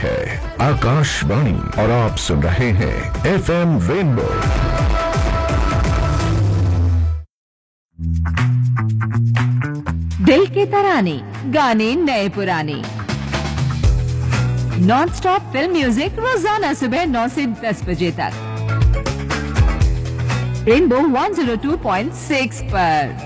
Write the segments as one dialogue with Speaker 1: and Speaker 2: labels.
Speaker 1: है आकाशवाणी और आप सुन रहे हैं एफएम रेनबो।
Speaker 2: दिल के तराने, गाने नए पुराने, नॉन स्टॉप फिल्म म्यूजिक रोजाना सुबह 9 से 10 बजे तक रेनबो 102.6 पर।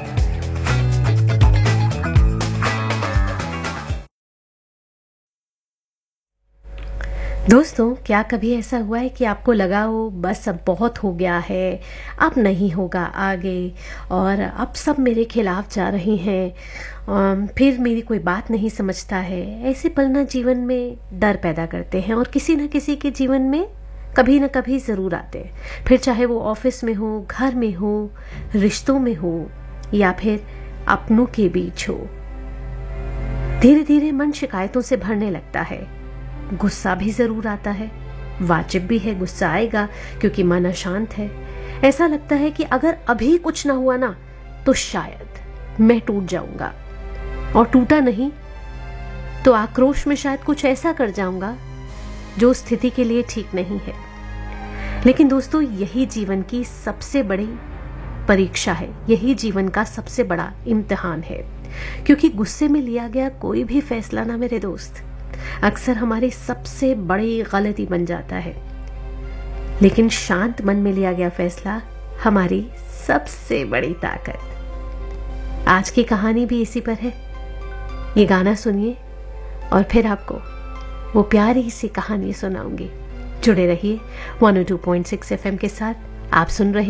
Speaker 3: दोस्तों, क्या कभी ऐसा हुआ है कि आपको लगा हो बस अब बहुत हो गया है, अब नहीं होगा आगे, और अब सब मेरे खिलाफ जा रहे हैं, फिर मेरी कोई बात नहीं समझता है। ऐसे पल ना जीवन में डर पैदा करते हैं और किसी न किसी के जीवन में कभी न कभी ज़रूर आते हैं। फिर चाहे वो ऑफिस में हो, घर में हो, रिश्तों में हो या फिर अपनों के बीच हो। धीरे धीरे मन शिकायतों से भरने लगता है, गुस्सा भी जरूर आता है, वाजिब भी है गुस्सा आएगा क्योंकि मन अशांत है। ऐसा लगता है कि अगर अभी कुछ ना हुआ ना तो शायद मैं टूट जाऊंगा, और टूटा नहीं तो आक्रोश में शायद कुछ ऐसा कर जाऊंगा जो स्थिति के लिए ठीक नहीं है। लेकिन दोस्तों, यही जीवन की सबसे बड़ी परीक्षा है, यही जीवन का सबसे बड़ा इम्तिहान है, क्योंकि गुस्से में लिया गया कोई भी फैसला ना मेरे दोस्त अक्सर हमारी सबसे बड़ी गलती बन जाता है, लेकिन शांत मन में लिया गया फैसला हमारी सबसे बड़ी ताकत। आज की कहानी भी इसी पर है। ये गाना सुनिए और फिर आपको वो प्यारी सी कहानी सुनाऊंगी। जुड़े रहिए 102.6 एफएम के साथ। आप सुन रहे